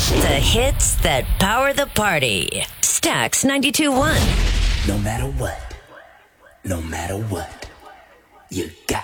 The hits that power the party. Stax 92.1. No matter what, you got